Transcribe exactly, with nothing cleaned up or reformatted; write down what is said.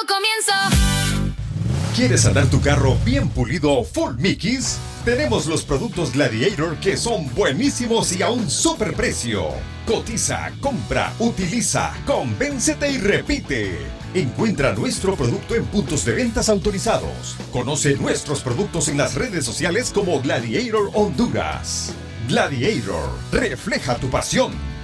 comienzo. ¿Quieres andar tu carro bien pulido full Mickeys? Tenemos los productos Gladiator que son buenísimos y a un super precio. Cotiza, compra, utiliza, convéncete y repite. Encuentra nuestro producto en puntos de ventas autorizados. Conoce nuestros productos en las redes sociales como Gladiator Honduras. Gladiator, refleja tu pasión.